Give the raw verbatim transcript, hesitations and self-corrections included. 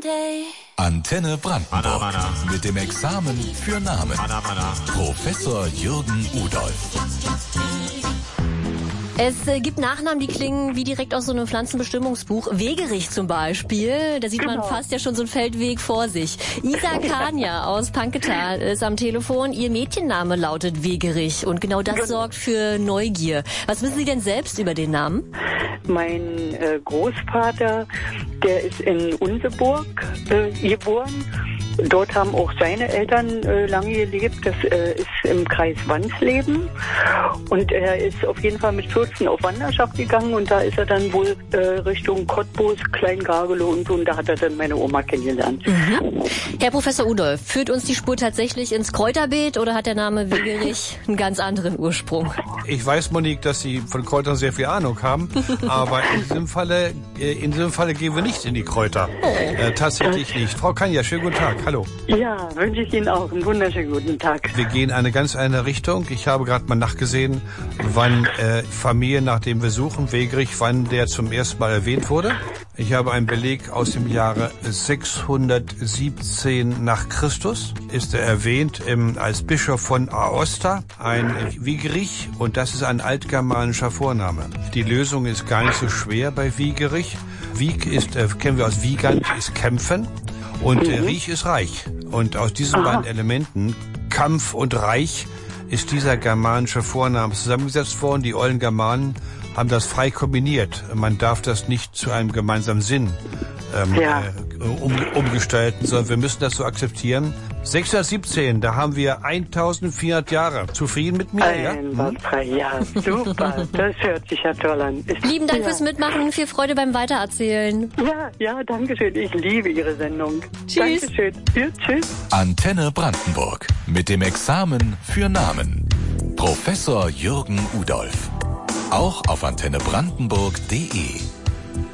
Antenne Brandenburg mit dem Examen für Namen. Professor Jürgen Udolph. Es äh, gibt Nachnamen, die klingen wie direkt aus so einem Pflanzenbestimmungsbuch. Wegerich zum Beispiel, da sieht genau. man fast ja schon so einen Feldweg vor sich. Isa Kania aus Panketal ist am Telefon. Ihr Mädchenname lautet Wegerich und genau das sorgt für Neugier. Was wissen Sie denn selbst über den Namen? Mein äh, Großvater, der ist in Unseburg äh, geboren. Dort haben auch seine Eltern äh, lange gelebt. Das äh, ist im Kreis Wansleben. Und er ist auf jeden Fall mit vierzehn auf Wanderschaft gegangen. Und da ist er dann wohl äh, Richtung Cottbus, Kleingargelow und so. Und da hat er dann meine Oma kennengelernt. Mhm. Herr Professor Udolph, führt uns die Spur tatsächlich ins Kräuterbeet oder hat der Name Wegerich einen ganz anderen Ursprung? Ich weiß, Monique, dass Sie von Kräutern sehr viel Ahnung haben. Aber in diesem Falle, äh, in diesem Falle gehen wir nicht in die Kräuter. Oh. Äh, tatsächlich nicht. Frau Kania, schönen guten Tag. Hallo. Ja, wünsche ich Ihnen auch einen wunderschönen guten Tag. Wir gehen eine ganz andere Richtung. Ich habe gerade mal nachgesehen, wann äh, Familie, nach dem wir suchen, Wegerich, wann der zum ersten Mal erwähnt wurde. Ich habe einen Beleg aus dem Jahre sechshundertsiebzehn nach Christus. Ist er erwähnt ähm, als Bischof von Aosta, ein Wegerich, und das ist ein altgermanischer Vorname. Die Lösung ist gar nicht so schwer bei Wegerich. Wieg ist, äh, kennen wir aus Wiegand, ist kämpfen. Und mhm. Riech ist reich. Und aus diesen Aha. beiden Elementen, Kampf und Reich, ist dieser germanische Vorname zusammengesetzt worden. Die ollen Germanen haben das frei kombiniert. Man darf das nicht zu einem gemeinsamen Sinn ähm, ja. äh, um, umgestalten, sondern wir müssen das so akzeptieren. sechshundertsiebzehn, da haben wir eintausendvierhundert Jahre. Zufrieden mit mir? Ein, ja? drei, ja, super. Das hört sich ja toll an. Ist, Lieben Dank ja. fürs Mitmachen. Viel Freude beim Weitererzählen. Ja, ja, danke schön. Ich liebe Ihre Sendung. Tschüss. Dankeschön. Ja, tschüss. Antenne Brandenburg mit dem Examen für Namen. Professor Jürgen Udolph. Auch auf antenne brandenburg punkt de.